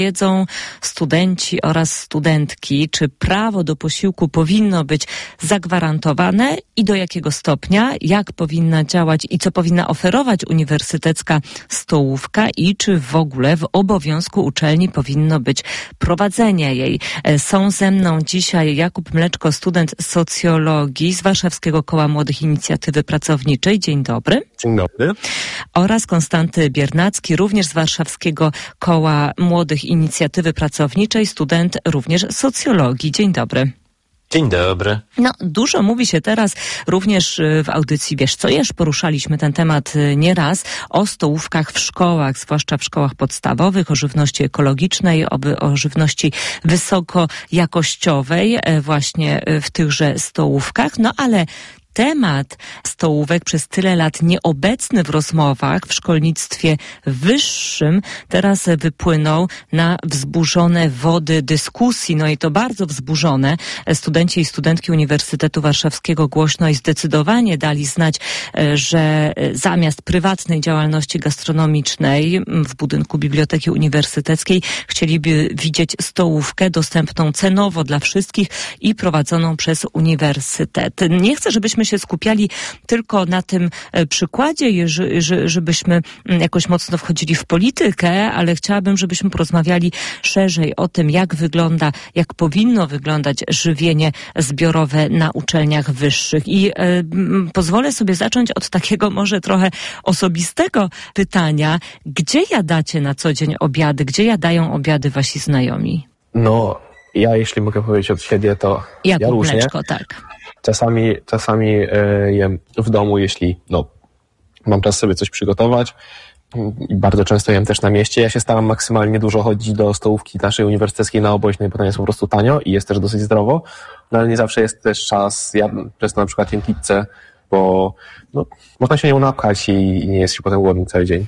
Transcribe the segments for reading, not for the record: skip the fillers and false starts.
Wiedzą studenci oraz studentki, czy prawo do posiłku powinno być zagwarantowane i do jakiego stopnia, jak powinna działać i co powinna oferować uniwersytecka stołówka i czy w ogóle w obowiązku uczelni powinno być prowadzenie jej. Są ze mną dzisiaj Jakub Mleczko, student socjologii z Warszawskiego Koła Młodych Inicjatywy Pracowniczej. Dzień dobry. Dzień dobry. Oraz Konstanty Biernacki, również z Warszawskiego Koła Młodych Inicjatywy Pracowniczej, student również socjologii. Dzień dobry. Dzień dobry. No, dużo mówi się teraz również w audycji Wiesz co jesz? Poruszaliśmy ten temat nieraz o stołówkach w szkołach, zwłaszcza w szkołach podstawowych, o żywności ekologicznej, o żywności wysokojakościowej właśnie w tychże stołówkach. No ale temat stołówek przez tyle lat nieobecny w rozmowach w szkolnictwie wyższym teraz wypłynął na wzburzone wody dyskusji. No i to bardzo wzburzone. Studenci i studentki Uniwersytetu Warszawskiego głośno i zdecydowanie dali znać, że zamiast prywatnej działalności gastronomicznej w budynku Biblioteki Uniwersyteckiej chcieliby widzieć stołówkę dostępną cenowo dla wszystkich i prowadzoną przez uniwersytet. Nie chcę, żebyśmy się skupiali tylko na tym przykładzie, żebyśmy jakoś mocno wchodzili w politykę, ale chciałabym, żebyśmy porozmawiali szerzej o tym, jak powinno wyglądać żywienie zbiorowe na uczelniach wyższych. I pozwolę sobie zacząć od takiego może trochę osobistego pytania. Gdzie jadacie na co dzień obiady? Gdzie jadają obiady wasi znajomi? No, ja jeśli mogę powiedzieć od siebie, to ja różnie. Mleczko, tak. Czasami jem w domu, jeśli mam czas sobie coś przygotować. I bardzo często jem też na mieście. Ja się staram maksymalnie dużo chodzić do stołówki naszej uniwersyteckiej na Oboźnej, bo tam jest po prostu tanio i jest też dosyć zdrowo. No ale nie zawsze jest też czas. Ja często na przykład jem pizzę, bo można się nią napchać i nie jest się potem głodny cały dzień.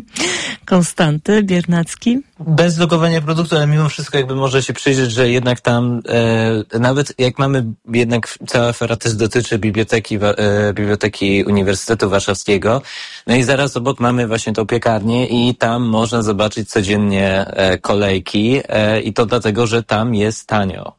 Konstanty Biernacki? Bez logowania produktu, ale mimo wszystko jakby może się przyjrzeć, że jednak tam nawet jak mamy, jednak cała afera też dotyczy Biblioteki Uniwersytetu Warszawskiego, no i zaraz obok mamy właśnie tą piekarnię i tam można zobaczyć codziennie kolejki i to dlatego, że tam jest tanio.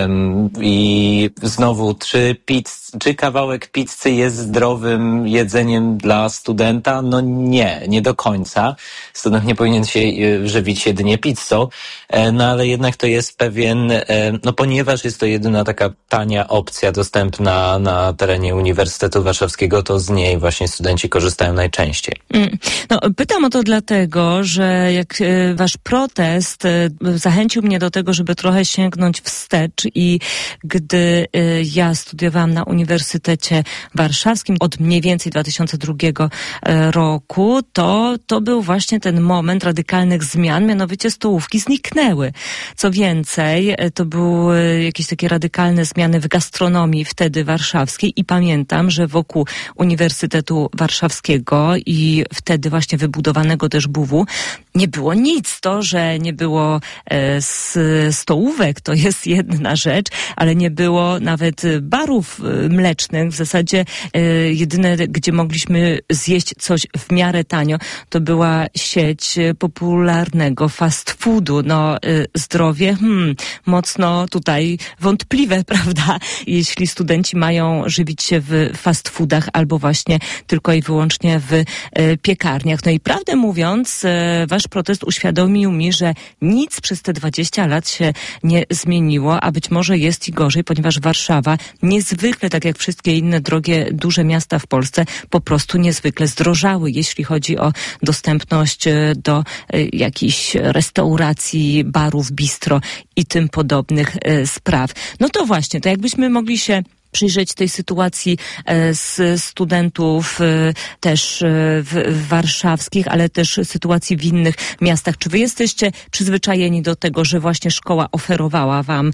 I znowu, czy kawałek pizzy jest zdrowym jedzeniem dla studenta? No nie do końca. Student nie powinien się żywić jedynie pizzą, no ale jednak to jest pewien, ponieważ jest to jedyna taka tania opcja dostępna na terenie Uniwersytetu Warszawskiego, to z niej właśnie studenci korzystają najczęściej. Pytam o to dlatego, że jak wasz protest zachęcił mnie do tego, żeby trochę sięgnąć wstecz i gdy ja studiowałam na Uniwersytecie Warszawskim od mniej więcej 2002 roku, to był właśnie ten moment radykalnych zmian, mianowicie stołówki zniknęły. Co więcej, to były jakieś takie radykalne zmiany w gastronomii wtedy warszawskiej i pamiętam, że wokół Uniwersytetu Warszawskiego i wtedy właśnie wybudowanego też BUW nie było nic. To, że nie było stołówek, to jest jedna rzecz, ale nie było nawet barów mlecznych. W zasadzie jedyne, gdzie mogliśmy zjeść coś w miarę tanio, to była sieć popularnego fast foodu. Zdrowie, mocno tutaj wątpliwe, prawda? Jeśli studenci mają żywić się w fast foodach albo właśnie tylko i wyłącznie w piekarniach. No i prawdę mówiąc, wasz protest uświadomił mi, że nic przez te 20 lat się nie zmieniło, a być może jest i gorzej, ponieważ Warszawa niezwykle, tak jak wszystkie inne drogie, duże miasta w Polsce, po prostu niezwykle zdrożały, jeśli chodzi o dostępność do jakichś restauracji, barów, bistro i tym podobnych spraw. No to właśnie, to jakbyśmy mogli się przyjrzeć tej sytuacji z studentów też warszawskich, ale też sytuacji w innych miastach. Czy wy jesteście przyzwyczajeni do tego, że właśnie szkoła oferowała wam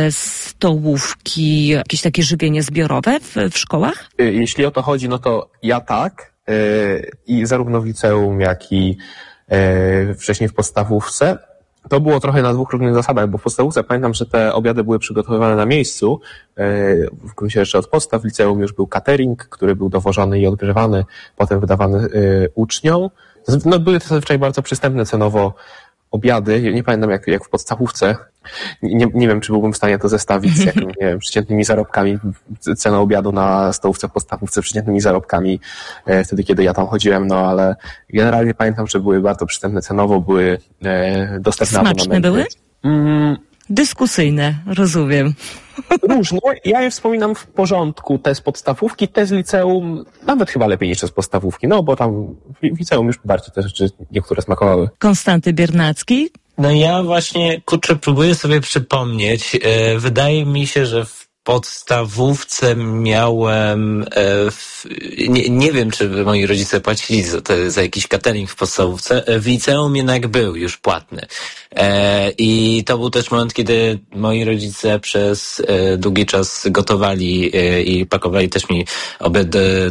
stołówki, jakieś takie żywienie zbiorowe w szkołach? Jeśli o to chodzi, no to ja tak. I zarówno w liceum, jak i wcześniej w podstawówce. To było trochę na dwóch różnych zasadach, bo w podstawówce pamiętam, że te obiady były przygotowywane na miejscu, w gruncie rzeczy od podstaw. W liceum już był catering, który był dowożony i odgrzewany, potem wydawany uczniom. No, były to zazwyczaj bardzo przystępne cenowo obiady, nie pamiętam jak w podstawówce, nie wiem, czy byłbym w stanie to zestawić z jakimiś, nie wiem, przeciętnymi zarobkami, cena obiadu na stołówce w podstawówce, przeciętnymi zarobkami wtedy, kiedy ja tam chodziłem, no ale generalnie pamiętam, że były bardzo przystępne cenowo, były dostępne abonamenty. Smaczne były? Dyskusyjne, rozumiem. Różne. Ja je wspominam w porządku, te z podstawówki, te z liceum, nawet chyba lepiej niż te z podstawówki, no bo tam w liceum już bardziej te rzeczy niektóre smakowały. Konstanty Biernacki? No ja właśnie, próbuję sobie przypomnieć. Wydaje mi się, że w podstawówce miałem, nie wiem, czy moi rodzice płacili za jakiś catering w podstawówce. W liceum jednak był już płatny. I to był też moment, kiedy moi rodzice przez długi czas gotowali i pakowali też mi obiad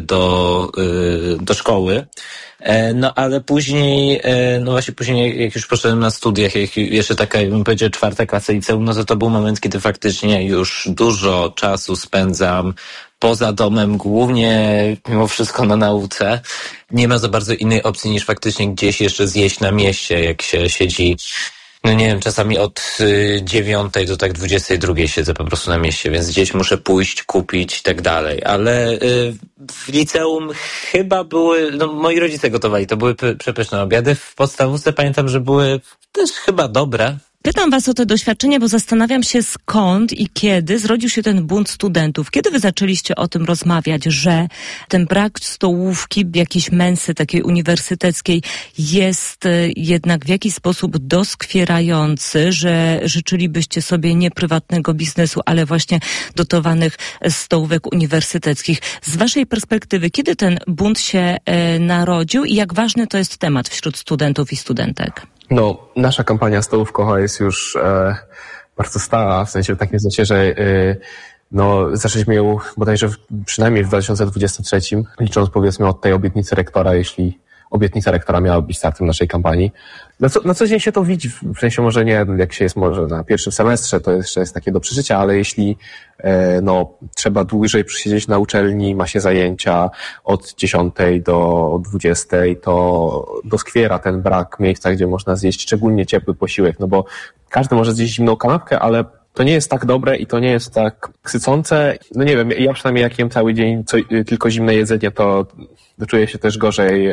do szkoły. No ale później, jak już poszedłem na studiach, jak jeszcze taka, bym powiedział, 4. klasa liceum, no to był moment, kiedy faktycznie już dużo czasu spędzam poza domem, głównie mimo wszystko na nauce. Nie ma za bardzo innej opcji niż faktycznie gdzieś jeszcze zjeść na mieście, jak się siedzi. No nie wiem, czasami od 9 do tak 22 siedzę po prostu na mieście, więc gdzieś muszę pójść, kupić i tak dalej. Ale w liceum chyba były, no moi rodzice gotowali, to były przepyszne obiady. W podstawówce pamiętam, że były też chyba dobre. Pytam was o te doświadczenia, bo zastanawiam się, skąd i kiedy zrodził się ten bunt studentów. Kiedy wy zaczęliście o tym rozmawiać, że ten brak stołówki, jakiejś mensy takiej uniwersyteckiej jest jednak w jakiś sposób doskwierający, że życzylibyście sobie nie prywatnego biznesu, ale właśnie dotowanych stołówek uniwersyteckich. Z waszej perspektywy, kiedy ten bunt się narodził i jak ważny to jest temat wśród studentów i studentek? No, nasza kampania stołówkowa jest już bardzo stara, w sensie w takim sensie, że zaczęliśmy ją bodajże przynajmniej w 2023, licząc powiedzmy od tej obietnicy rektora, jeśli obietnica rektora miała być startem naszej kampanii. Na co dzień się to widzi, w sensie może nie, jak się jest może na pierwszym semestrze, to jeszcze jest takie do przeżycia, ale jeśli trzeba dłużej przysiedzieć na uczelni, ma się zajęcia od 10 do 20, to doskwiera ten brak miejsca, gdzie można zjeść szczególnie ciepły posiłek, no bo każdy może zjeść zimną kanapkę, ale to nie jest tak dobre i to nie jest tak sycące. No nie wiem, ja przynajmniej jak jem cały dzień tylko zimne jedzenie, to czuję się też gorzej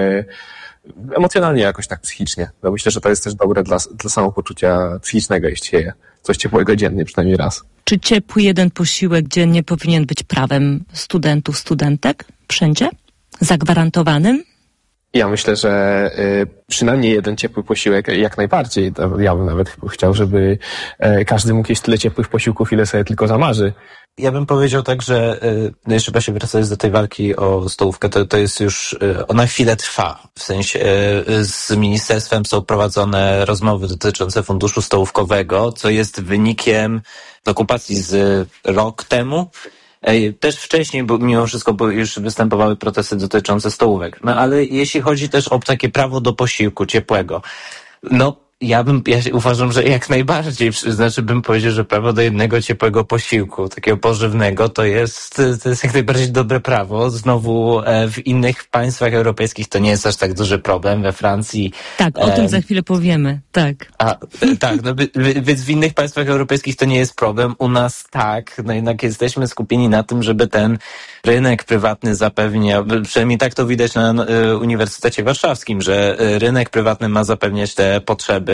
emocjonalnie jakoś tak psychicznie. No myślę, że to jest też dobre dla samopoczucia psychicznego, jeśli się je coś ciepłego dziennie przynajmniej raz. Czy ciepły jeden posiłek dziennie powinien być prawem studentów, studentek? Wszędzie? Zagwarantowanym? Ja myślę, że przynajmniej jeden ciepły posiłek jak najbardziej. Ja bym nawet chciał, żeby każdy mógł jeść tyle ciepłych posiłków, ile sobie tylko zamarzy. Ja bym powiedział tak, że jeszcze chyba się wracając do tej walki o stołówkę, to jest już, ona chwilę trwa. W sensie z ministerstwem są prowadzone rozmowy dotyczące funduszu stołówkowego, co jest wynikiem okupacji z rok temu. Też wcześniej, bo mimo wszystko już występowały protesty dotyczące stołówek. No ale jeśli chodzi też o takie prawo do posiłku ciepłego, no ja uważam, że jak najbardziej, znaczy bym powiedział, że prawo do jednego ciepłego posiłku, takiego pożywnego, to jest jak najbardziej dobre prawo. Znowu w innych państwach europejskich to nie jest aż tak duży problem. We Francji... Tak, o tym za chwilę powiemy, tak. Tak, no więc w innych państwach europejskich to nie jest problem. U nas tak, no jednak jesteśmy skupieni na tym, żeby ten rynek prywatny zapewnia, przynajmniej tak to widać na Uniwersytecie Warszawskim, że rynek prywatny ma zapewniać te potrzeby,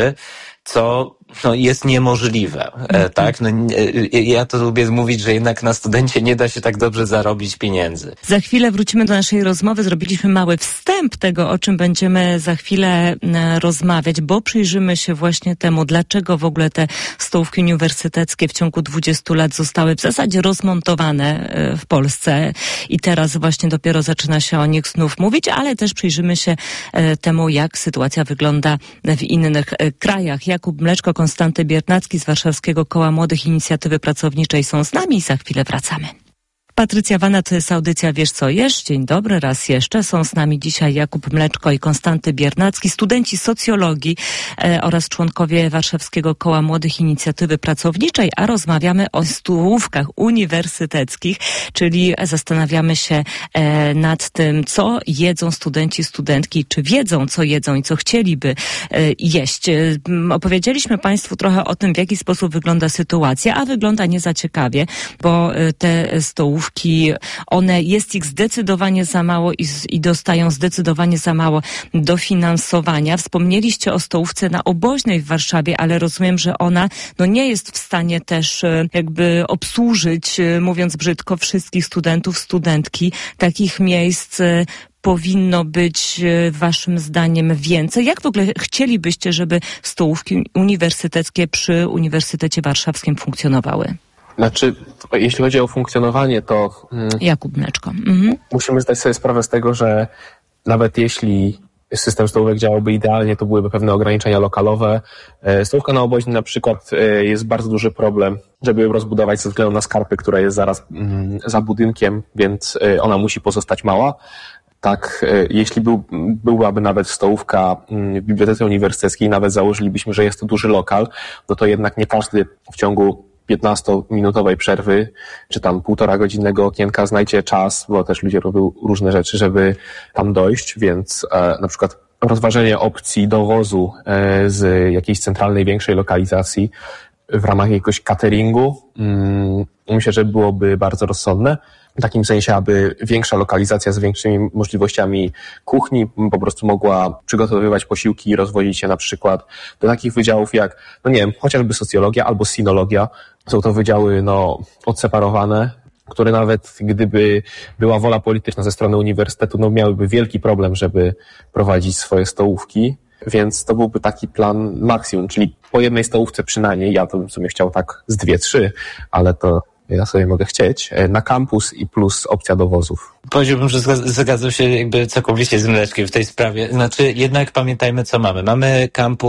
co jest niemożliwe, tak? Ja to lubię mówić, że jednak na studencie nie da się tak dobrze zarobić pieniędzy. Za chwilę wrócimy do naszej rozmowy. Zrobiliśmy mały wstęp tego, o czym będziemy za chwilę rozmawiać, bo przyjrzymy się właśnie temu, dlaczego w ogóle te stołówki uniwersyteckie w ciągu 20 lat zostały w zasadzie rozmontowane w Polsce i teraz właśnie dopiero zaczyna się o nich znów mówić, ale też przyjrzymy się temu, jak sytuacja wygląda w innych krajach. Jakub Mleczko, Konstanty Biernacki z Warszawskiego Koła Młodych Inicjatywy Pracowniczej są z nami i za chwilę wracamy. Patrycja Wana, to jest audycja Wiesz co jesz? Dzień dobry, raz jeszcze. Są z nami dzisiaj Jakub Mleczko i Konstanty Biernacki, studenci socjologii oraz członkowie Warszawskiego Koła Młodych Inicjatywy Pracowniczej, a rozmawiamy o stołówkach uniwersyteckich, czyli zastanawiamy się nad tym, co jedzą studenci, studentki, czy wiedzą, co jedzą i co chcieliby jeść. Opowiedzieliśmy Państwu trochę o tym, w jaki sposób wygląda sytuacja, a wygląda nie za ciekawie, bo te stołówki, jest ich zdecydowanie za mało i dostają zdecydowanie za mało dofinansowania. Wspomnieliście o stołówce na Oboźnej w Warszawie, ale rozumiem, że ona nie jest w stanie też jakby obsłużyć, mówiąc brzydko, wszystkich studentów, studentki. Takich miejsc powinno być waszym zdaniem więcej. Jak w ogóle chcielibyście, żeby stołówki uniwersyteckie przy Uniwersytecie Warszawskim funkcjonowały? Znaczy, jeśli chodzi o funkcjonowanie, to Jakub Mleczko. Musimy zdać sobie sprawę z tego, że nawet jeśli system stołówek działałby idealnie, to byłyby pewne ograniczenia lokalowe. Stołówka na Oboźnej na przykład jest bardzo duży problem, żeby ją rozbudować ze względu na skarpę, która jest zaraz za budynkiem, więc ona musi pozostać mała. Tak, jeśli byłaby nawet stołówka w Bibliotece Uniwersyteckiej, nawet założylibyśmy, że jest to duży lokal, no to jednak nie każdy w ciągu 15-minutowej przerwy, czy tam 1,5-godzinnego okienka znajdzie czas, bo też ludzie robią różne rzeczy, żeby tam dojść, więc na przykład rozważenie opcji dowozu z jakiejś centralnej, większej lokalizacji w ramach jakiegoś cateringu, myślę, że byłoby bardzo rozsądne. W takim sensie, aby większa lokalizacja z większymi możliwościami kuchni po prostu mogła przygotowywać posiłki i rozwozić się na przykład do takich wydziałów jak, chociażby socjologia albo sinologia. Są to wydziały, odseparowane, które nawet gdyby była wola polityczna ze strony uniwersytetu, miałyby wielki problem, żeby prowadzić swoje stołówki. Więc to byłby taki plan maksimum, czyli po jednej stołówce przynajmniej, ja to bym sobie chciał tak z 2-3, ale to ja sobie mogę chcieć, na kampus i plus opcja dowozów. Powiedziałbym, że zgadzam się jakby całkowicie z Mleczkiem w tej sprawie. Znaczy, jednak pamiętajmy, co mamy. Mamy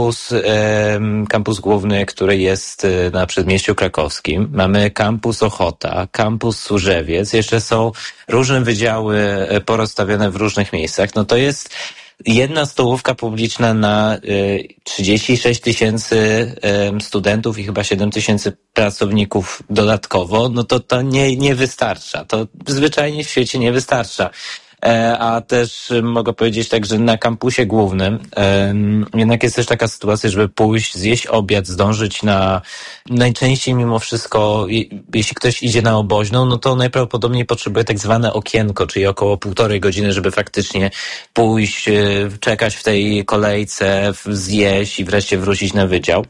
kampus główny, który jest na Przedmieściu Krakowskim. Mamy kampus Ochota, kampus Służewiec. Jeszcze są różne wydziały porozstawione w różnych miejscach. To jest jedna stołówka publiczna na 36 000 studentów i chyba 7 000 pracowników dodatkowo, to nie wystarcza. To zwyczajnie w świecie nie wystarcza. A też mogę powiedzieć tak, że na kampusie głównym jednak jest też taka sytuacja, żeby pójść, zjeść obiad, zdążyć najczęściej mimo wszystko, jeśli ktoś idzie na Oboźną, to najprawdopodobniej potrzebuje tak zwane okienko, czyli około 1,5 godziny, żeby faktycznie pójść, czekać w tej kolejce, zjeść i wreszcie wrócić na wydział.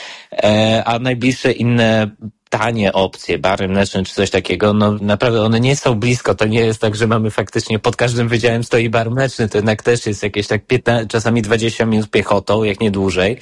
A najbliższe inne tanie opcje, bary mleczne czy coś takiego, naprawdę one nie są blisko. To nie jest tak, że mamy faktycznie pod każdym wydziałem stoi bar mleczny, to jednak też jest jakieś tak 15, czasami 20 minut piechotą, jak nie dłużej.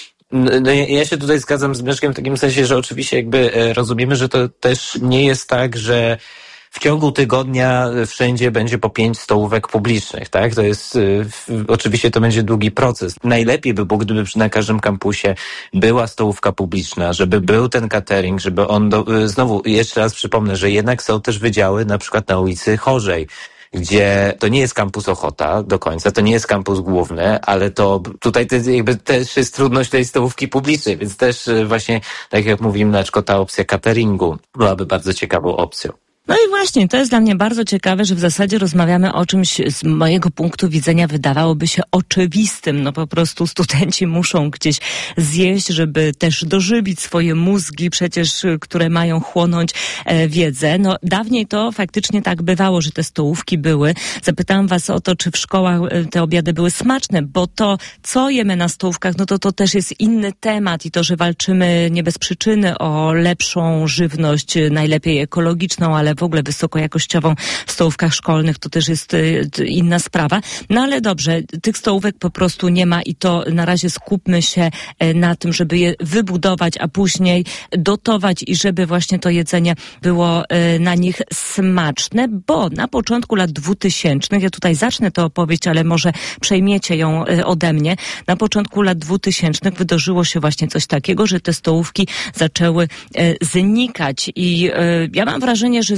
Ja się tutaj zgadzam z Mleczkiem w takim sensie, że oczywiście jakby rozumiemy, że to też nie jest tak, że w ciągu tygodnia wszędzie będzie po 5 stołówek publicznych, tak? To jest, oczywiście to będzie długi proces. Najlepiej by było, gdyby na każdym kampusie była stołówka publiczna, żeby był ten catering, żeby on, znowu jeszcze raz przypomnę, że jednak są też wydziały na przykład na ulicy Chorzej, gdzie to nie jest kampus Ochota do końca, to nie jest kampus główny, ale to tutaj jakby też jest trudność tej stołówki publicznej, więc też właśnie, tak jak mówi Mleczko, ta opcja cateringu byłaby bardzo ciekawą opcją. No i właśnie, to jest dla mnie bardzo ciekawe, że w zasadzie rozmawiamy o czymś z mojego punktu widzenia wydawałoby się oczywistym. Po prostu studenci muszą gdzieś zjeść, żeby też dożywić swoje mózgi przecież, które mają chłonąć wiedzę. Dawniej to faktycznie tak bywało, że te stołówki były. Zapytałam was o to, czy w szkołach te obiady były smaczne, bo to, co jemy na stołówkach, to też jest inny temat i to, że walczymy nie bez przyczyny o lepszą żywność, najlepiej ekologiczną, ale w ogóle wysokojakościową w stołówkach szkolnych, to też jest inna sprawa. Ale dobrze, tych stołówek po prostu nie ma i to na razie skupmy się na tym, żeby je wybudować, a później dotować i żeby właśnie to jedzenie było na nich smaczne, bo na początku lat 2000, ja tutaj zacznę tę opowieść, ale może przejmiecie ją ode mnie, na początku lat 2000 wydarzyło się właśnie coś takiego, że te stołówki zaczęły znikać i ja mam wrażenie, że z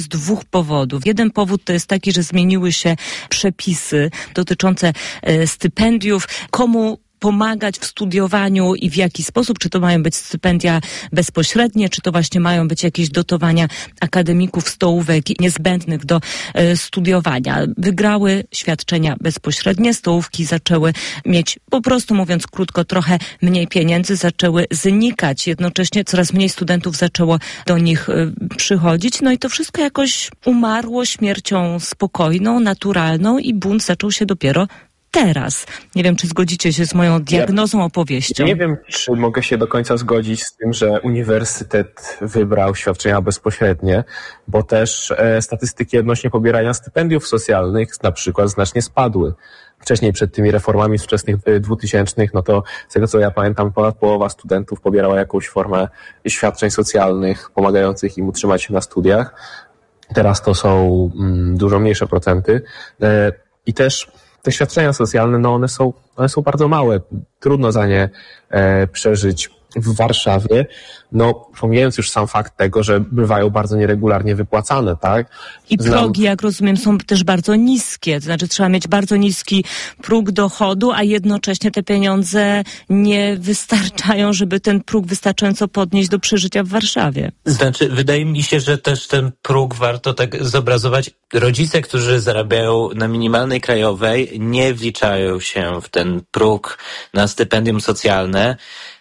2 powodów. Jeden powód to jest taki, że zmieniły się przepisy dotyczące stypendiów. Komu pomagać w studiowaniu i w jaki sposób? Czy to mają być stypendia bezpośrednie, czy to właśnie mają być jakieś dotowania akademików, stołówek niezbędnych do studiowania. Wygrały świadczenia bezpośrednie, stołówki zaczęły mieć, po prostu mówiąc krótko, trochę mniej pieniędzy, zaczęły znikać. Jednocześnie coraz mniej studentów zaczęło do nich przychodzić. No i to wszystko jakoś umarło śmiercią spokojną, naturalną i bunt zaczął się dopiero teraz. Nie wiem, czy zgodzicie się z moją diagnozą, opowieścią. Nie wiem, czy mogę się do końca zgodzić z tym, że uniwersytet wybrał świadczenia bezpośrednie, bo też statystyki odnośnie pobierania stypendiów socjalnych na przykład znacznie spadły. Wcześniej, przed tymi reformami z wczesnych 2000, no to z tego co ja pamiętam, ponad połowa studentów pobierała jakąś formę świadczeń socjalnych pomagających im utrzymać się na studiach. Teraz to są dużo mniejsze procenty. I też te świadczenia socjalne, no one są bardzo małe. Trudno za nie przeżyć w Warszawie. No, pomijając już sam fakt tego, że bywają bardzo nieregularnie wypłacane, tak? I progi, jak rozumiem, są też bardzo niskie. To znaczy trzeba mieć bardzo niski próg dochodu, a jednocześnie te pieniądze nie wystarczają, żeby ten próg wystarczająco podnieść do przeżycia w Warszawie. Znaczy, wydaje mi się, że też ten próg warto tak zobrazować. Rodzice, którzy zarabiają na minimalnej krajowej, nie wliczają się w ten próg na stypendium socjalne,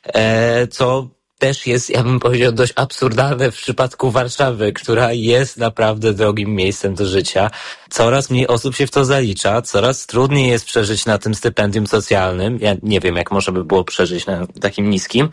co też jest, ja bym powiedział, dość absurdalne w przypadku Warszawy, która jest naprawdę drogim miejscem do życia. Coraz mniej osób się w to zalicza, coraz trudniej jest przeżyć na tym stypendium socjalnym. Ja nie wiem, jak można by było przeżyć na takim niskim.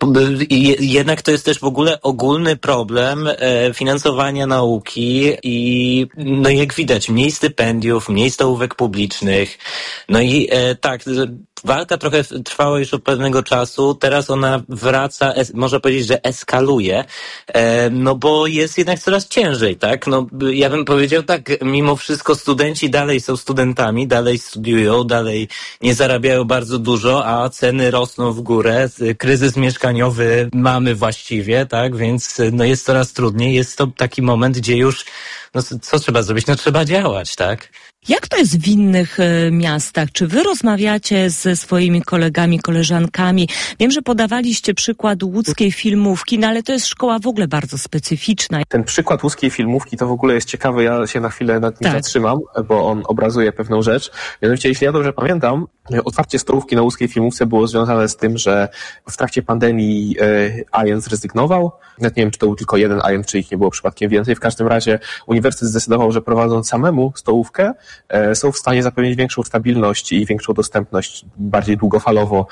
Jednak to jest też w ogóle ogólny problem finansowania nauki i no jak widać, mniej stypendiów, mniej stołówek publicznych. No i tak, walka trochę trwała już od pewnego czasu, teraz ona wraca, można powiedzieć, że eskaluje, no bo jest jednak coraz ciężej, tak? No ja bym powiedział tak, mimo wszystko studenci dalej są studentami, dalej studiują, dalej nie zarabiają bardzo dużo, a ceny rosną w górę, kryzys mieszkaniowy mamy właściwie, tak? Więc no jest coraz trudniej, jest to taki moment, gdzie już no co trzeba zrobić? No trzeba działać, tak? Jak to jest w innych miastach? Czy wy rozmawiacie ze swoimi kolegami, koleżankami? Wiem, że podawaliście przykład łódzkiej filmówki, no ale to jest szkoła w ogóle bardzo specyficzna. Ten przykład łódzkiej filmówki to w ogóle jest ciekawy, ja się na chwilę nad nim zatrzymam, bo on obrazuje pewną rzecz. Mianowicie, jeśli ja dobrze pamiętam, otwarcie stołówki na łódzkiej filmówce było związane z tym, że w trakcie pandemii Ajent zrezygnował. Nawet nie wiem, czy to był tylko jeden Ajent, czy ich nie było przypadkiem więcej. W każdym razie uniwersytet zdecydował, że prowadząc samemu stołówkę, są w stanie zapewnić większą stabilność i większą dostępność bardziej długofalowo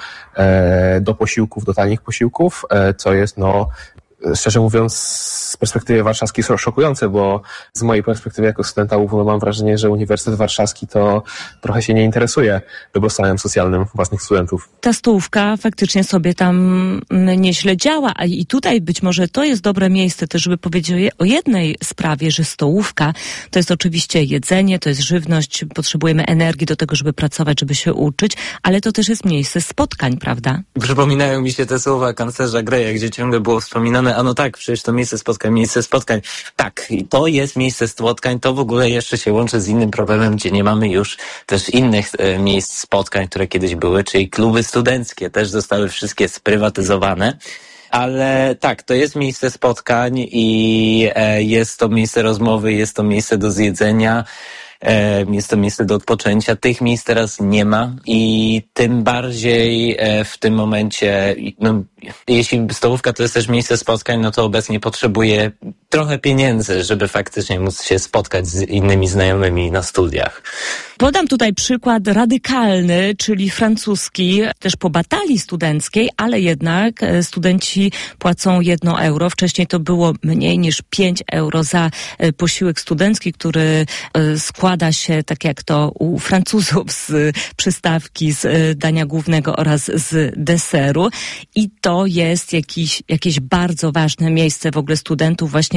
do posiłków, do tanich posiłków, co jest, no, szczerze mówiąc, z perspektywy warszawskiej szokujące, bo z mojej perspektywy jako studenta UW mam wrażenie, że Uniwersytet Warszawski to trochę się nie interesuje dobrostanem socjalnym własnych studentów. Ta stołówka faktycznie sobie tam nieźle działa, a i tutaj być może to jest dobre miejsce też, żeby powiedzieć o jednej sprawie, że stołówka to jest oczywiście jedzenie, to jest żywność, potrzebujemy energii do tego, żeby pracować, żeby się uczyć, ale to też jest miejsce spotkań, prawda? Przypominają mi się te słowa kanclerza Greya, gdzie ciągle było wspominane, a no tak, przecież to miejsce spotkań. Tak, i to jest miejsce spotkań, to w ogóle jeszcze się łączy z innym problemem, gdzie nie mamy już też innych miejsc spotkań, które kiedyś były, czyli kluby studenckie też zostały wszystkie sprywatyzowane. Ale tak, to jest miejsce spotkań i jest to miejsce rozmowy, jest to miejsce do zjedzenia, jest to miejsce do odpoczęcia. Tych miejsc teraz nie ma i tym bardziej w tym momencie, no, jeśli stołówka to jest też miejsce spotkań, no to obecnie potrzebuje trochę pieniędzy, żeby faktycznie móc się spotkać z innymi znajomymi na studiach. Podam tutaj przykład radykalny, czyli francuski, też po batalii studenckiej, ale jednak studenci płacą 1 euro. Wcześniej to było mniej niż 5 euro za posiłek studencki, który składa się, tak jak to u Francuzów, z przystawki, z dania głównego oraz z deseru. I to jest jakieś bardzo ważne miejsce w ogóle studentów właśnie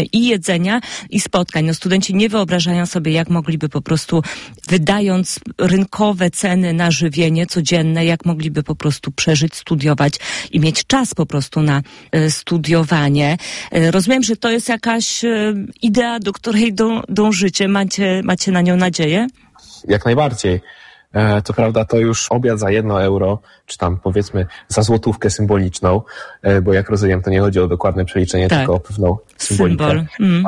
właśnie i jedzenia, i spotkań. No, studenci nie wyobrażają sobie, jak mogliby po prostu, wydając rynkowe ceny na żywienie codzienne, jak mogliby po prostu przeżyć, studiować i mieć czas po prostu na studiowanie. Rozumiem, że to jest jakaś idea, do której dążycie. Macie na nią nadzieję? Jak najbardziej. Co prawda to już obiad za 1 euro, czy tam powiedzmy za złotówkę symboliczną, bo jak rozumiem, to nie chodzi o dokładne przeliczenie, tak, tylko o pewną symbolikę.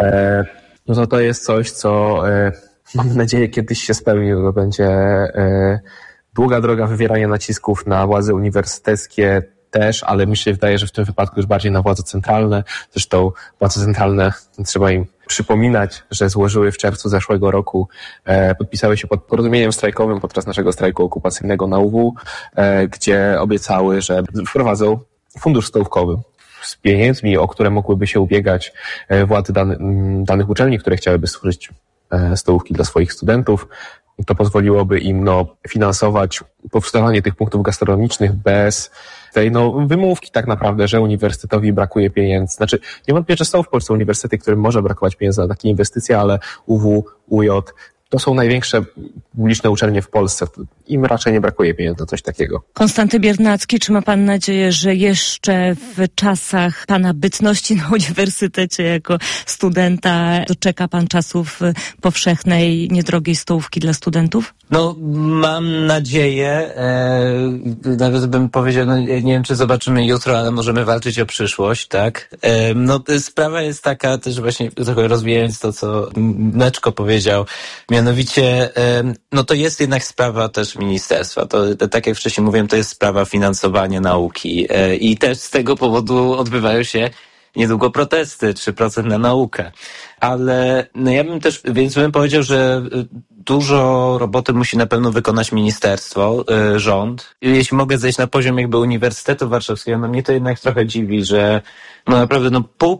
No to jest coś, co mam nadzieję kiedyś się spełni, to będzie długa droga wywierania nacisków na władze uniwersyteckie też, ale mi się wydaje, że w tym wypadku już bardziej na władze centralne. Zresztą władze centralne, trzeba im przypominać, że złożyły w czerwcu zeszłego roku, podpisały się pod porozumieniem strajkowym podczas naszego strajku okupacyjnego na UW, gdzie obiecały, że wprowadzą fundusz stołówkowy z pieniędzmi, o które mogłyby się ubiegać władze danych uczelni, które chciałyby stworzyć stołówki dla swoich studentów. To pozwoliłoby im finansować powstawanie tych punktów gastronomicznych bez tej wymówki tak naprawdę, że uniwersytetowi brakuje pieniędzy. Znaczy, nie wątpię, że są w Polsce uniwersytety, którym może brakować pieniędzy na takie inwestycje, ale UW, UJ to są największe publiczne uczelnie w Polsce. Im raczej nie brakuje pieniędzy na coś takiego. Konstanty Biernacki, czy ma pan nadzieję, że jeszcze w czasach pana bytności na uniwersytecie jako studenta doczeka pan czasów powszechnej, niedrogiej stołówki dla studentów? No, mam nadzieję, nawet bym powiedział, nie wiem, czy zobaczymy jutro, ale możemy walczyć o przyszłość, tak? Sprawa jest taka też właśnie, trochę rozwijając to, co Mleczko powiedział, mianowicie, to jest jednak sprawa też ministerstwa. To, tak jak wcześniej mówiłem, to jest sprawa finansowania nauki i też z tego powodu odbywają się niedługo protesty, 3% na naukę. Ale ja bym też, więc bym powiedział, że dużo roboty musi na pewno wykonać ministerstwo, rząd. Jeśli mogę zejść na poziom jakby Uniwersytetu Warszawskiego, mnie to jednak trochę dziwi, że naprawdę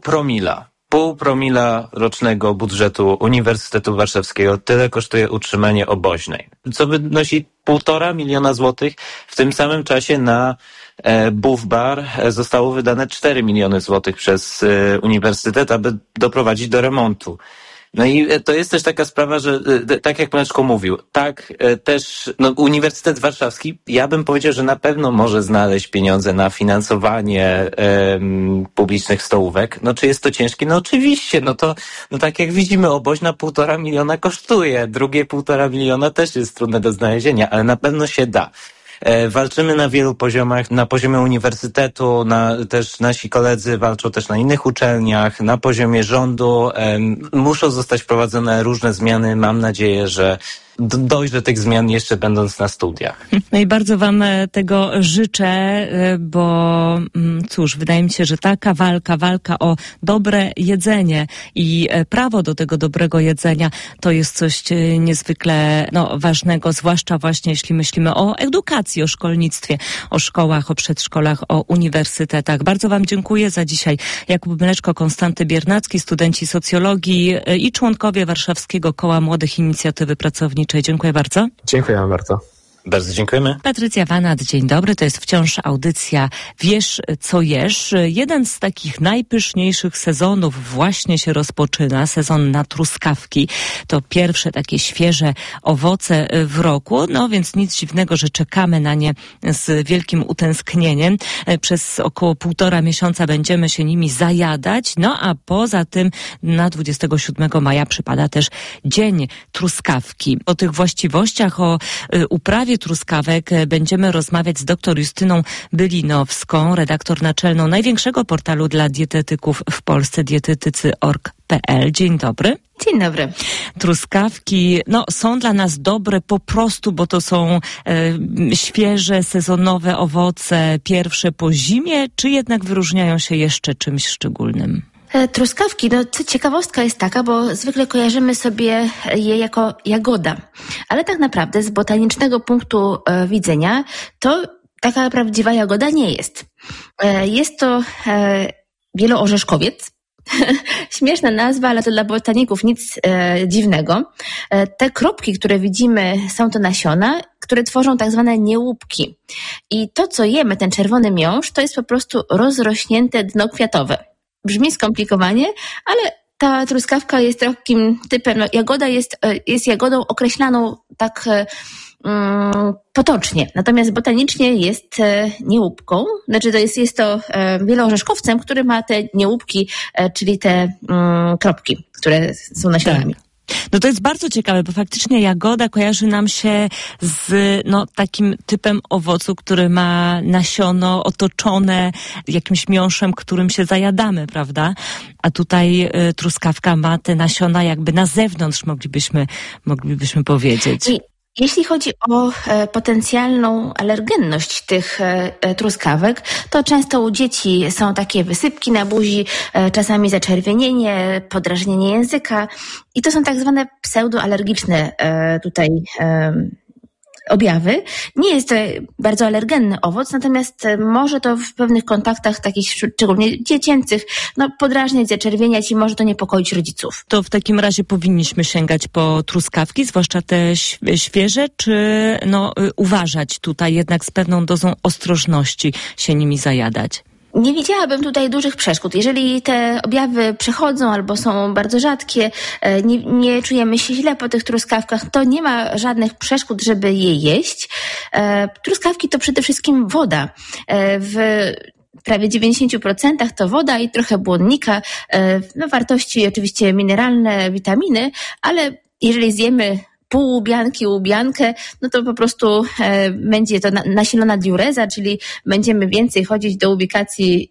pół promila rocznego budżetu Uniwersytetu Warszawskiego, tyle kosztuje utrzymanie oboźnej. Co wynosi 1,5 miliona złotych. W tym samym czasie na Buff-Bar zostało wydane 4 miliony złotych przez uniwersytet, aby doprowadzić do remontu. No i to jest też taka sprawa, że tak jak Mleczko mówił, tak też Uniwersytet Warszawski, ja bym powiedział, że na pewno może znaleźć pieniądze na finansowanie publicznych stołówek. Czy jest to ciężkie? Oczywiście, tak jak widzimy, oboźna 1,5 miliona kosztuje, drugie 1,5 miliona też jest trudne do znalezienia, ale na pewno się da. Walczymy na wielu poziomach, na poziomie uniwersytetu, też nasi koledzy walczą też na innych uczelniach, na poziomie rządu. Muszą zostać wprowadzone różne zmiany. Mam nadzieję, że dojdzie do tych zmian jeszcze będąc na studiach. No i bardzo wam tego życzę, bo cóż, wydaje mi się, że taka walka o dobre jedzenie i prawo do tego dobrego jedzenia to jest coś niezwykle ważnego, zwłaszcza właśnie jeśli myślimy o edukacji, o szkolnictwie, o szkołach, o przedszkolach, o uniwersytetach. Bardzo wam dziękuję za dzisiaj. Jakub Mleczko, Konstanty Biernacki, studenci socjologii i członkowie Warszawskiego Koła Młodych Inicjatywy Pracowniczej. Dziękuję bardzo. Dziękujemy bardzo. Bardzo dziękujemy. Patrycja Wanat, dzień dobry. To jest wciąż audycja Wiesz, co jesz. Jeden z takich najpyszniejszych sezonów właśnie się rozpoczyna. Sezon na truskawki. To pierwsze takie świeże owoce w roku. Więc nic dziwnego, że czekamy na nie z wielkim utęsknieniem. Przez około 1,5 miesiąca będziemy się nimi zajadać. A poza tym na 27 maja przypada też Dzień Truskawki. O tych właściwościach, o uprawie truskawek będziemy rozmawiać z dr Justyną Bylinowską, redaktor naczelną największego portalu dla dietetyków w Polsce, dietetycy.org.pl. Dzień dobry. Dzień dobry. Truskawki, są dla nas dobre po prostu, bo to są świeże, sezonowe owoce, pierwsze po zimie, czy jednak wyróżniają się jeszcze czymś szczególnym? Truskawki, ciekawostka jest taka, bo zwykle kojarzymy sobie je jako jagoda, ale tak naprawdę z botanicznego punktu widzenia to taka prawdziwa jagoda nie jest. Jest to wieloorzeszkowiec. Śmieszna nazwa, ale to dla botaników nic dziwnego. Te kropki, które widzimy, są to nasiona, które tworzą tak zwane niełupki. I to, co jemy, ten czerwony miąższ, to jest po prostu rozrośnięte dno kwiatowe. Brzmi skomplikowanie, ale Ta truskawka jest takim typem, jagoda jest jagodą określaną tak potocznie, natomiast botanicznie jest niełupką, znaczy jest to wieloorzeszkowcem, który ma te niełupki, czyli te kropki, które są nasionami. Tak. No to jest bardzo ciekawe, bo faktycznie jagoda kojarzy nam się z takim typem owocu, który ma nasiono otoczone jakimś miąższem, którym się zajadamy, prawda? A tutaj truskawka ma te nasiona jakby na zewnątrz, moglibyśmy powiedzieć. Jeśli chodzi o potencjalną alergenność tych truskawek, to często u dzieci są takie wysypki na buzi, czasami zaczerwienienie, podrażnienie języka i to są tak zwane pseudoalergiczne tutaj objawy. Nie jest to bardzo alergenny owoc, natomiast może to w pewnych kontaktach takich szczególnie dziecięcych podrażniać, zaczerwieniać i może to niepokoić rodziców. To w takim razie powinniśmy sięgać po truskawki, zwłaszcza te świeże, czy uważać tutaj jednak z pewną dozą ostrożności się nimi zajadać? Nie widziałabym tutaj dużych przeszkód. Jeżeli te objawy przechodzą albo są bardzo rzadkie, nie czujemy się źle po tych truskawkach, to nie ma żadnych przeszkód, żeby je jeść. Truskawki to przede wszystkim woda. W prawie 90% to woda i trochę błonnika, wartości oczywiście mineralne, witaminy, ale jeżeli zjemy pół łubiankę, to po prostu będzie to nasilona diureza, czyli będziemy więcej chodzić do ubikacji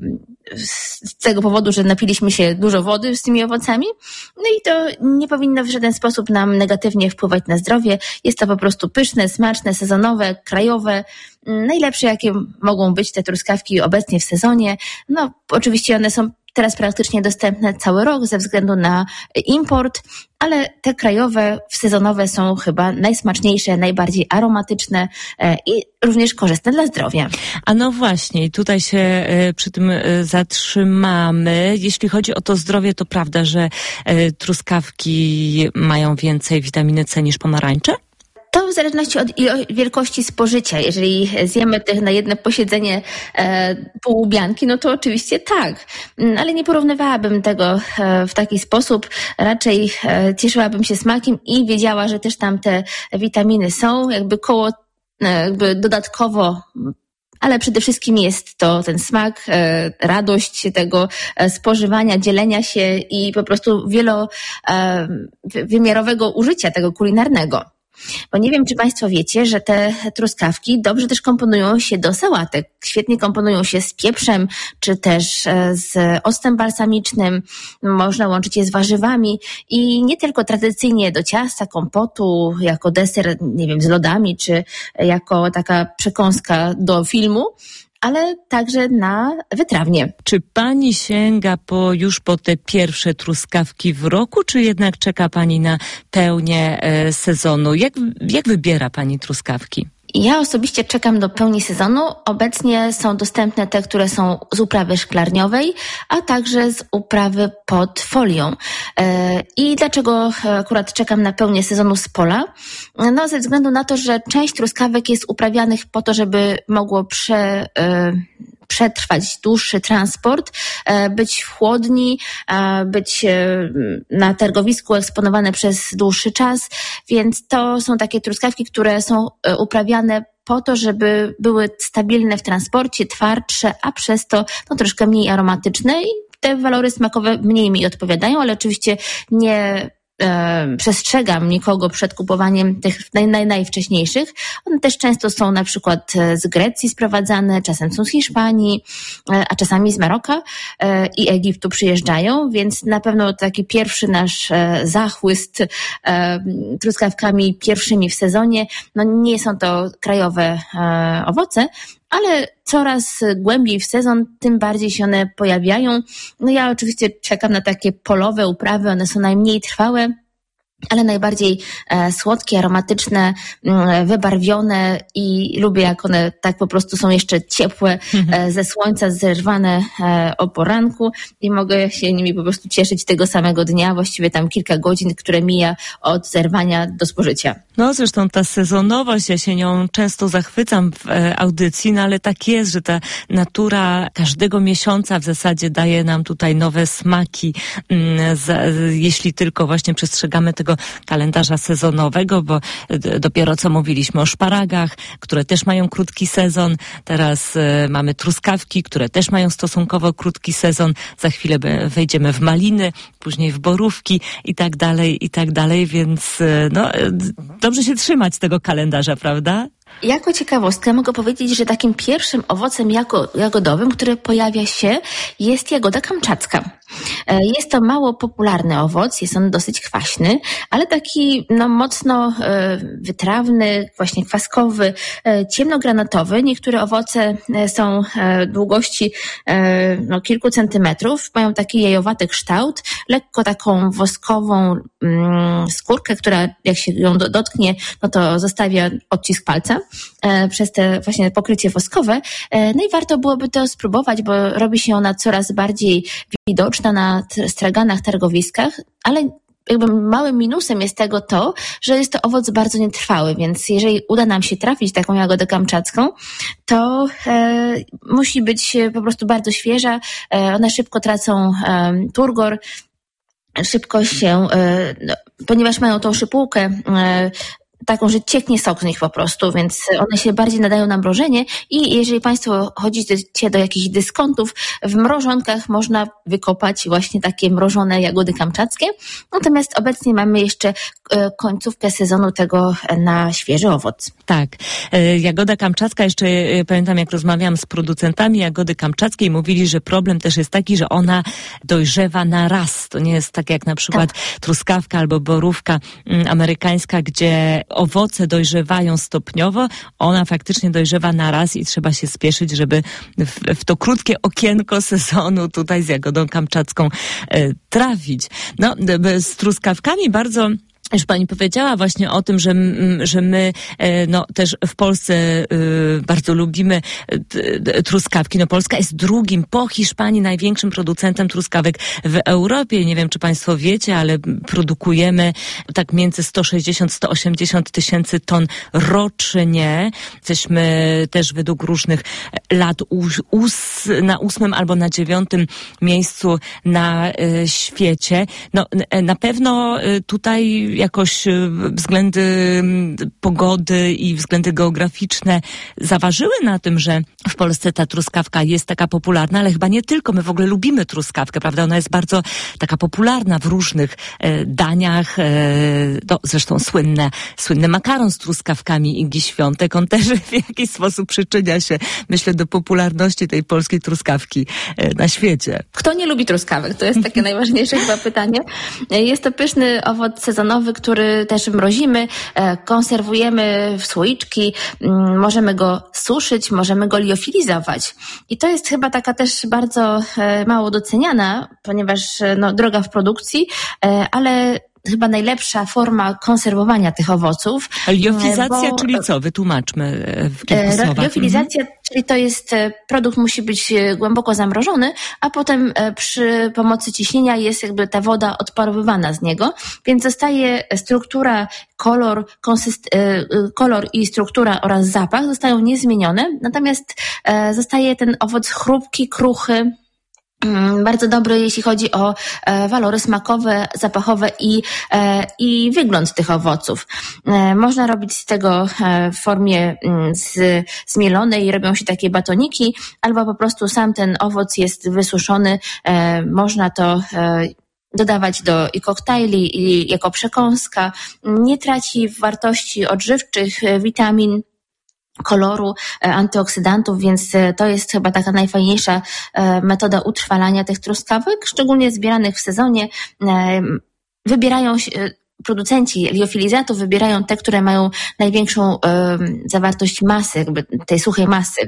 z tego powodu, że napiliśmy się dużo wody z tymi owocami. No i to nie powinno w żaden sposób nam negatywnie wpływać na zdrowie. Jest to po prostu pyszne, smaczne, sezonowe, krajowe. Najlepsze, jakie mogą być te truskawki obecnie w sezonie. Oczywiście one są teraz praktycznie dostępne cały rok ze względu na import, ale te krajowe, sezonowe są chyba najsmaczniejsze, najbardziej aromatyczne i również korzystne dla zdrowia. A no właśnie, i tutaj się przy tym zatrzymamy. Jeśli chodzi o to zdrowie, to prawda, że truskawki mają więcej witaminy C niż pomarańcze? To w zależności od wielkości spożycia. Jeżeli zjemy tych na jedno posiedzenie pół łubianki, to oczywiście tak. Ale nie porównywałabym tego w taki sposób. Raczej cieszyłabym się smakiem i wiedziała, że też tam te witaminy są, jakby dodatkowo. Ale przede wszystkim jest to ten smak, radość tego spożywania, dzielenia się i po prostu wielowymiarowego użycia tego kulinarnego. Bo nie wiem, czy Państwo wiecie, że te truskawki dobrze też komponują się do sałatek. Świetnie komponują się z pieprzem, czy też z octem balsamicznym. Można łączyć je z warzywami i nie tylko tradycyjnie do ciasta, kompotu, jako deser, z lodami, czy jako taka przekąska do filmu, ale także na wytrawnie. Czy pani sięga już po te pierwsze truskawki w roku, czy jednak czeka pani na pełnię sezonu? Jak wybiera pani truskawki? Ja osobiście czekam do pełni sezonu. Obecnie są dostępne te, które są z uprawy szklarniowej, a także z uprawy pod folią. I dlaczego akurat czekam na pełnię sezonu z pola? Ze względu na to, że część truskawek jest uprawianych po to, żeby mogło przetrwać dłuższy transport, być w chłodni, być na targowisku eksponowane przez dłuższy czas, więc to są takie truskawki, które są uprawiane po to, żeby były stabilne w transporcie, twardsze, a przez to troszkę mniej aromatyczne i te walory smakowe mniej mi odpowiadają, ale oczywiście nie przestrzegam nikogo przed kupowaniem tych najwcześniejszych. One też często są na przykład z Grecji sprowadzane, czasem są z Hiszpanii, a czasami z Maroka i Egiptu przyjeżdżają, więc na pewno taki pierwszy nasz zachłyst truskawkami pierwszymi w sezonie, nie są to krajowe owoce, ale coraz głębiej w sezon, tym bardziej się one pojawiają. Ja oczywiście czekam na takie polowe uprawy, one są najmniej trwałe, ale najbardziej słodkie, aromatyczne, wybarwione i lubię, jak one tak po prostu są jeszcze ciepłe, ze słońca zerwane o poranku i mogę się nimi po prostu cieszyć tego samego dnia, właściwie tam kilka godzin, które mija od zerwania do spożycia. No zresztą ta sezonowość, ja się nią często zachwycam w audycji, no ale tak jest, że ta natura każdego miesiąca w zasadzie daje nam tutaj nowe smaki, jeśli tylko właśnie przestrzegamy tego kalendarza sezonowego, bo dopiero co mówiliśmy o szparagach, które też mają krótki sezon, teraz mamy truskawki, które też mają stosunkowo krótki sezon, za chwilę wejdziemy w maliny, później w borówki i tak dalej, więc no dobrze się trzymać tego kalendarza, prawda? Jako ciekawostkę mogę powiedzieć, że takim pierwszym owocem jagodowym, który pojawia się, jest jagoda kamczacka. Jest to mało popularny owoc, jest on dosyć kwaśny, ale taki mocno wytrawny, właśnie kwaskowy, ciemnogranatowy. Niektóre owoce są długości kilku centymetrów, mają taki jajowaty kształt, lekko taką woskową skórkę, która jak się ją dotknie, no to zostawia odcisk palca przez te właśnie pokrycie woskowe. No i warto byłoby to spróbować, bo robi się ona coraz bardziej widoczna na straganach, targowiskach, ale jakby małym minusem jest tego to, że jest to owoc bardzo nietrwały, więc jeżeli uda nam się trafić taką jagodę kamczacką, to musi być po prostu bardzo świeża. One szybko tracą turgor, szybko się, ponieważ mają tą szypułkę taką, że cieknie sok z nich po prostu, więc one się bardziej nadają na mrożenie i jeżeli Państwo chodzicie do jakichś dyskontów, w mrożonkach można wykopać właśnie takie mrożone jagody kamczackie, natomiast obecnie mamy jeszcze końcówkę sezonu tego na świeży owoc. Tak. Jagoda kamczacka, jeszcze pamiętam jak rozmawiałam z producentami jagody kamczackiej, mówili, że problem też jest taki, że ona dojrzewa na raz. To nie jest tak jak na przykład truskawka albo borówka amerykańska, gdzie owoce dojrzewają stopniowo, ona faktycznie dojrzewa na raz i trzeba się spieszyć, żeby w to krótkie okienko sezonu tutaj z jagodą kamczacką trafić. No, z truskawkami bardzo... Już pani powiedziała właśnie o tym, że my no też w Polsce bardzo lubimy truskawki. No Polska jest drugim po Hiszpanii największym producentem truskawek w Europie. Nie wiem, czy państwo wiecie, ale produkujemy tak między 160-180 tysięcy ton rocznie. Jesteśmy też według różnych lat na 8. albo na 9. miejscu na świecie. No na pewno tutaj jakoś względy pogody i względy geograficzne zaważyły na tym, że w Polsce ta truskawka jest taka popularna, ale chyba nie tylko. My w ogóle lubimy truskawkę, prawda? Ona jest bardzo taka popularna w różnych daniach. No, zresztą słynny makaron z truskawkami Igi Świątek, on też w jakiś sposób przyczynia się, myślę, do popularności tej polskiej truskawki na świecie. Kto nie lubi truskawek? To jest takie najważniejsze chyba pytanie. Jest to pyszny owoc sezonowy, który też mrozimy, konserwujemy w słoiczki, możemy go suszyć, możemy go liofilizować. I to jest chyba taka też bardzo mało doceniana, ponieważ droga w produkcji, ale chyba najlepsza forma konserwowania tych owoców. Liofilizacja, czyli co? Wytłumaczmy w kilku słowach. Liofilizacja, czyli to jest produkt musi być głęboko zamrożony, a potem przy pomocy ciśnienia jest jakby ta woda odparowywana z niego, więc zostaje struktura, kolor i struktura oraz zapach zostają niezmienione, natomiast zostaje ten owoc chrupki, kruchy, bardzo dobry, jeśli chodzi o walory smakowe, zapachowe i wygląd tych owoców. Można robić z tego w formie zmielonej, robią się takie batoniki, albo po prostu sam ten owoc jest wysuszony, można to dodawać do i koktajli, i jako przekąska. Nie traci wartości odżywczych, witamin, koloru, antyoksydantów, więc to jest chyba taka najfajniejsza metoda utrwalania tych truskawek, szczególnie zbieranych w sezonie. Wybierają się, producenci liofilizatów wybierają te, które mają największą zawartość masy, jakby tej suchej masy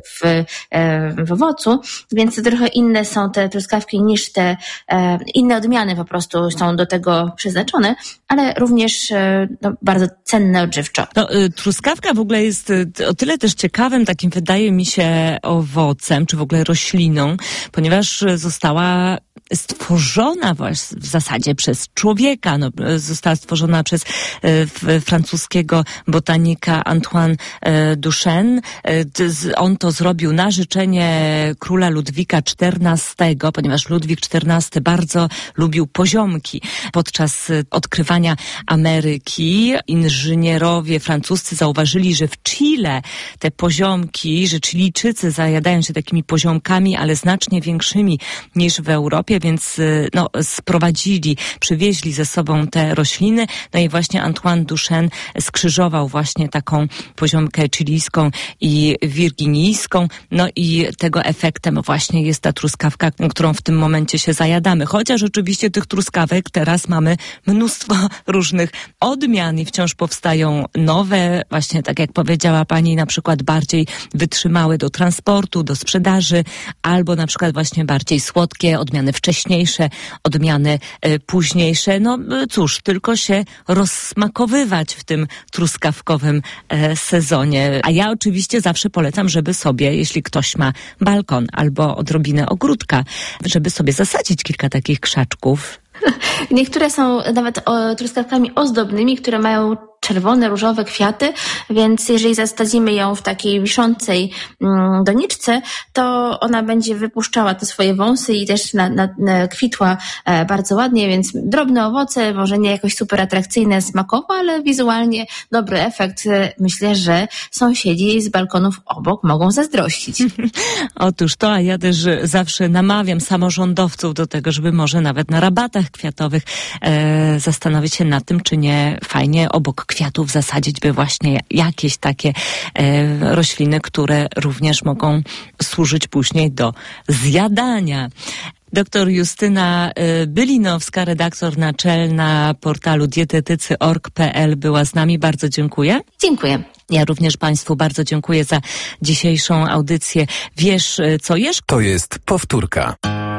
w owocu, więc to trochę inne są te truskawki niż te inne odmiany po prostu są do tego przeznaczone, ale również bardzo cenne odżywczo. Truskawka w ogóle jest o tyle też ciekawym, takim wydaje mi się owocem, czy w ogóle rośliną, ponieważ została stworzona właśnie w zasadzie przez człowieka. Została stworzona przez francuskiego botanika Antoine Duchenne. On to zrobił na życzenie króla Ludwika XIV, ponieważ Ludwik XIV bardzo lubił poziomki. Podczas odkrywania Ameryki inżynierowie francuscy zauważyli, że w Chile te poziomki, że Chilijczycy zajadają się takimi poziomkami, ale znacznie większymi niż w Europie, więc przywieźli ze sobą te rośliny. No i właśnie Antoine Duchenne skrzyżował właśnie taką poziomkę chilijską i wirginijską. No i tego efektem właśnie jest ta truskawka, którą w tym momencie się zajadamy. Chociaż oczywiście tych truskawek teraz mamy mnóstwo różnych odmian i wciąż powstają nowe, właśnie tak jak powiedziała pani, na przykład bardziej wytrzymałe do transportu, do sprzedaży, albo na przykład właśnie bardziej słodkie, odmiany wcześniejsze, odmiany późniejsze. No cóż, tylko się rozsmakowywać w tym truskawkowym sezonie. A ja oczywiście zawsze polecam, żeby sobie, jeśli ktoś ma balkon albo odrobinę ogródka, żeby sobie zasadzić kilka takich krzaczków. Niektóre są nawet truskawkami ozdobnymi, które mają czerwone, różowe kwiaty, więc jeżeli zasadzimy ją w takiej wiszącej doniczce, to ona będzie wypuszczała te swoje wąsy i też kwitła bardzo ładnie, więc drobne owoce, może nie jakoś super atrakcyjne smakowo, ale wizualnie dobry efekt. Myślę, że sąsiedzi z balkonów obok mogą zazdrościć. Otóż to, a ja też zawsze namawiam samorządowców do tego, żeby może nawet na rabatach kwiatowych zastanowić się nad tym, czy nie fajnie obok kwiatów zasadzić by właśnie jakieś takie rośliny, które również mogą służyć później do zjadania. Doktor Justyna Bylinowska, redaktor naczelna portalu dietetycy.org.pl była z nami. Bardzo dziękuję. Dziękuję. Ja również Państwu bardzo dziękuję za dzisiejszą audycję. Wiesz, co jesz? To jest powtórka.